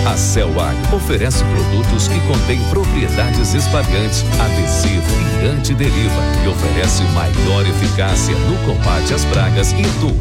A Celwine oferece produtos que contêm propriedades espalhantes, adesivo e antideriva e oferece maior eficácia no combate às pragas e doenças.